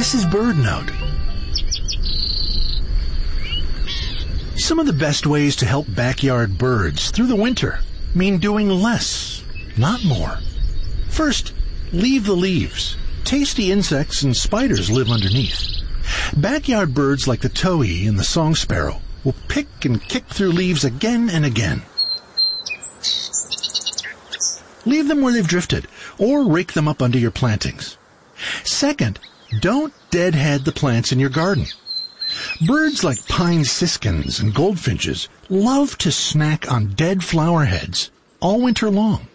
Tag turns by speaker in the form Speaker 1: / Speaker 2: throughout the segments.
Speaker 1: This is BirdNote. Some of the best ways to help backyard birds through the winter mean doing less, not more. First, leave the leaves. Tasty insects and spiders live underneath. Backyard birds like the towhee and the song sparrow will pick and kick through leaves again and again. Leave them where they've drifted, or rake them up under your plantings. Second, don't deadhead the plants in your garden. Birds like pine siskins and goldfinches love to snack on dead flower heads all winter long.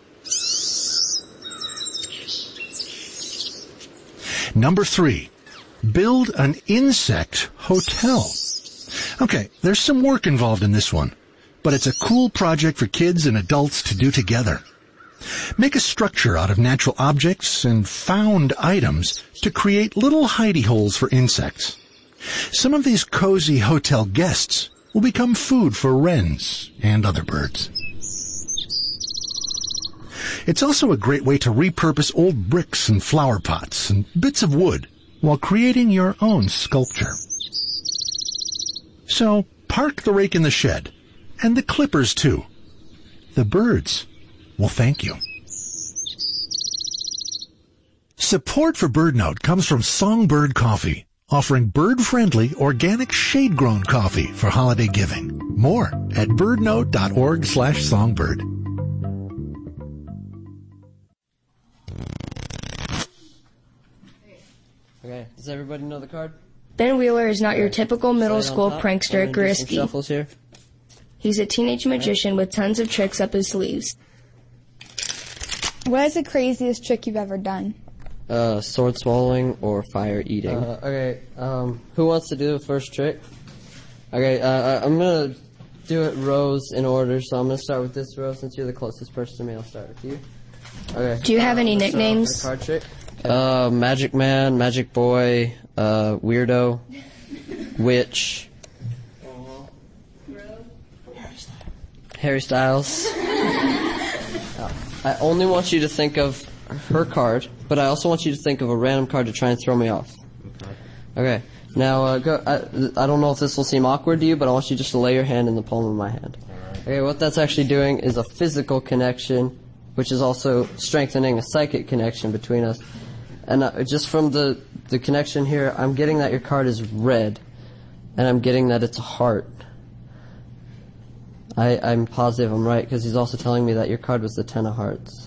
Speaker 1: Number 3, build an insect hotel. Okay, there's some work involved in this one, but it's a cool project for kids and adults to do together. Make a structure out of natural objects and found items to create little hidey holes for insects. Some of these cozy hotel guests will become food for wrens and other birds. It's also a great way to repurpose old bricks and flower pots and bits of wood while creating your own sculpture. So park the rake in the shed, and the clippers too. The birds will thank you. Support for BirdNote comes from Songbird Coffee, offering bird-friendly, organic, shade-grown coffee for holiday giving. More at birdnote.org/songbird.
Speaker 2: Okay, does everybody know the card?
Speaker 3: Ben Wheeler is not your typical middle school prankster Grisky.
Speaker 2: Shuffles here.
Speaker 3: He's a teenage magician with tons of tricks up his sleeves.
Speaker 4: What is the craziest trick you've ever done?
Speaker 2: Sword swallowing or fire eating. Okay, who wants to do the first trick? Okay, I'm gonna do it rows in order, so I'm gonna start with this row. Since you're the closest person to me, I'll start with you. Okay.
Speaker 3: Do you have any nicknames?
Speaker 2: Card trick. Magic Man, Magic Boy, Weirdo, Witch, Harry Styles. I only want you to think of her card, but I also want you to think of a random card to try and throw me off. Okay. Now, go. I don't know if this will seem awkward to you, but I want you just to lay your hand in the palm of my hand. Okay, what that's actually doing is a physical connection, which is also strengthening a psychic connection between us. And just from the connection here, I'm getting that your card is red, and I'm getting that it's a heart. I'm positive I'm right, because he's also telling me that your card was the 10 of hearts.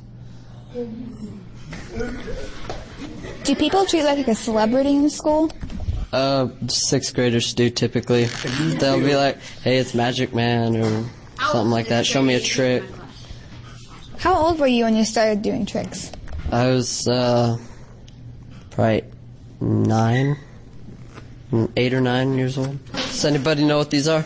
Speaker 4: Do people treat you like a celebrity in school?
Speaker 2: Sixth graders do typically. They'll be like, hey, it's Magic Man, or something like that. Show me a trick.
Speaker 4: How old were you when you started doing tricks?
Speaker 2: I was, probably 8 or 9 years old. Does anybody know what these are?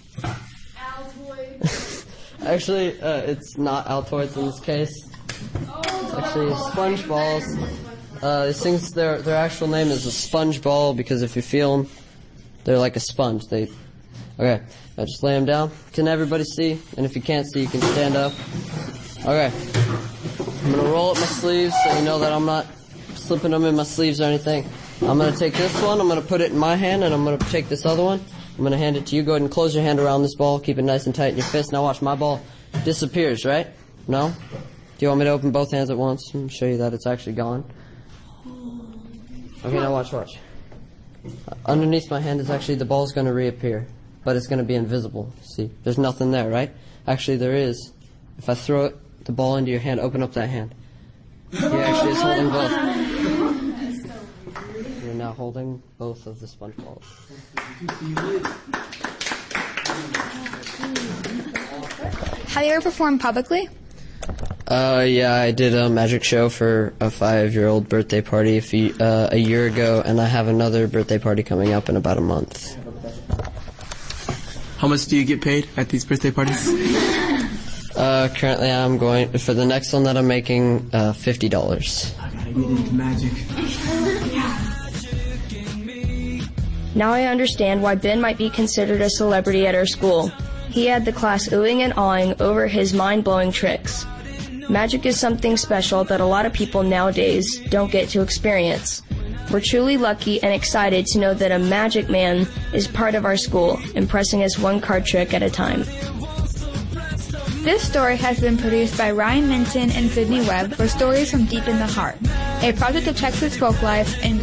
Speaker 2: Altoids. Actually, it's not Altoids in this case. It's actually sponge balls. These things, their actual name is a sponge ball because if you feel them, they're like a sponge. Okay, I just lay them down. Can everybody see? And if you can't see, you can stand up. Okay, I'm going to roll up my sleeves so you know that I'm not slipping them in my sleeves or anything. I'm going to take this one, I'm going to put it in my hand, and I'm going to take this other one. I'm going to hand it to you. Go ahead and close your hand around this ball. Keep it nice and tight in your fist. Now watch, my ball disappears, right? No? Do you want me to open both hands at once and show you that it's actually gone? Okay, now watch. Underneath my hand is actually, the ball's going to reappear, but it's going to be invisible. See, there's nothing there, right? Actually, there is. If I throw it, the ball into your hand, open up that hand. You're actually just holding both. You're now holding both of the sponge balls.
Speaker 4: Have you ever performed publicly?
Speaker 2: Yeah, I did a magic show for a 5-year-old birthday party a year ago, and I have another birthday party coming up in about a month.
Speaker 5: How much do you get paid at these birthday parties?
Speaker 2: Currently I'm going, for the next one that I'm making, $50.
Speaker 5: I gotta get into magic.
Speaker 3: Now I understand why Ben might be considered a celebrity at our school. He had the class oohing and awing over his mind-blowing tricks. Magic is something special that a lot of people nowadays don't get to experience. We're truly lucky and excited to know that a magic man is part of our school, impressing us one card trick at a time.
Speaker 4: This story has been produced by Ryan Minton and Sydney Webb for Stories from Deep in the Heart, a project of Texas Folklife and